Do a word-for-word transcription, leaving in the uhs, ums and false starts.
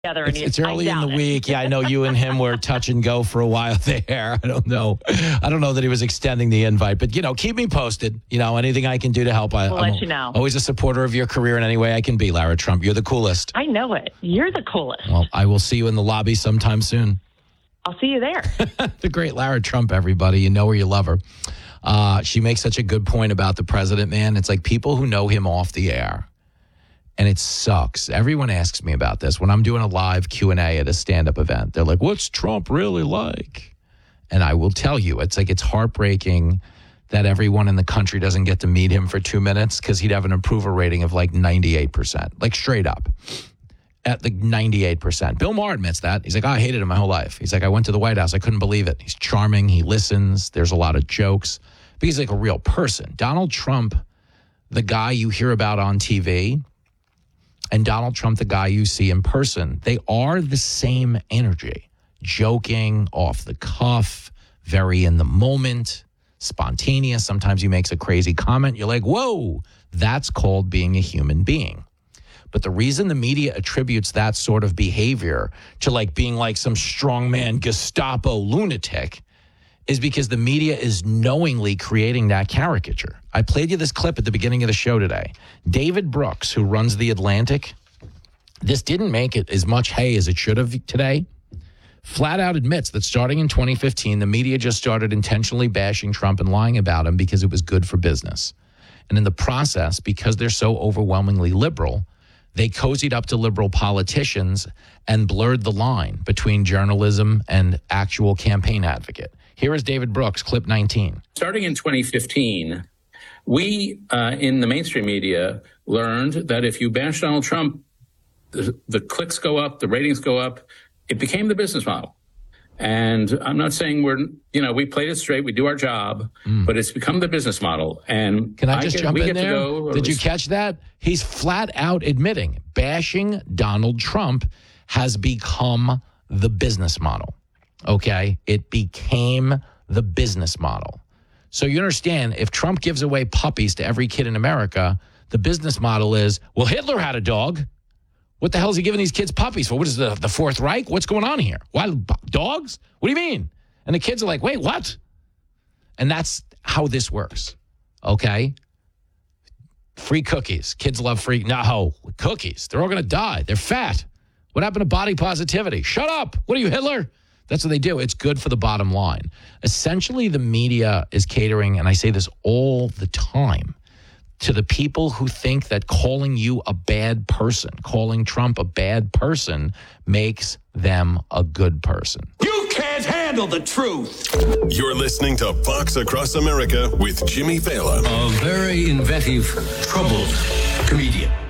together. It's, and it's I early in the doubt it. week. Yeah, I know you and him were touch and go for a while there. I don't know. I don't know that he was extending the invite, but, you know, keep me posted. You know, anything I can do to help. I, We'll I'm let you know. always a supporter of your career in any way I can be, Lara Trump. You're the coolest. I know it. You're the coolest. Well, I will see you in the lobby sometime soon. I'll see you there. The great Lara Trump, everybody. You know her, you love her. Uh, she makes such a good point about the president, man. It's like people who know him off the air. And it sucks. Everyone asks me about this. When I'm doing a live Q and A at a stand-up event, they're like, what's Trump really like? And I will tell you, it's like it's heartbreaking that everyone in the country doesn't get to meet him for two minutes because he'd have an approval rating of like ninety-eight percent, like straight up at like ninety-eight percent. Bill Maher admits that. He's like, oh, I hated him my whole life. He's like, I went to the White House. I couldn't believe it. He's charming. He listens. There's a lot of jokes. But he's like a real person. Donald Trump, the guy you hear about on T V, and Donald Trump, the guy you see in person, they are the same energy. Joking, off the cuff, very in the moment, spontaneous. Sometimes he makes a crazy comment. You're like, whoa, that's called being a human being. But the reason the media attributes that sort of behavior to like being like some strongman Gestapo lunatic is because the media is knowingly creating that caricature. I played you this clip at the beginning of the show today. David Brooks, who runs The Atlantic, this didn't make it as much hay as it should have today, flat out admits that starting in twenty fifteen, the media just started intentionally bashing Trump and lying about him because it was good for business. And in the process, because they're so overwhelmingly liberal, they cozied up to liberal politicians and blurred the line between journalism and actual campaign advocate. Here is David Brooks, clip nineteen. Starting in twenty fifteen, we uh, in the mainstream media learned that if you bash Donald Trump, the, the clicks go up, the ratings go up. It became the business model. And I'm not saying we're, you know, we played it straight, we do our job, mm. but it's become the business model. And can I just I get, jump in there? Go, Did you catch that? He's flat out admitting bashing Donald Trump has become the business model. Okay? It became the business model. So you understand, if Trump gives away puppies to every kid in America, the business model is, well, Hitler had a dog. What the hell is he giving these kids puppies for? What is the, the Fourth Reich? What's going on here? Why, dogs? What do you mean? And the kids are like, wait, what? And that's how this works, okay? Free cookies. Kids love free. No, cookies. They're all going to die. They're fat. What happened to body positivity? Shut up. What are you, Hitler? That's what they do. It's good for the bottom line. Essentially, the media is catering, and I say this all the time, to the people who think that calling you a bad person, calling Trump a bad person, makes them a good person. You can't handle the truth. You're listening to Fox Across America with Jimmy Fallon. A very inventive, troubled comedian.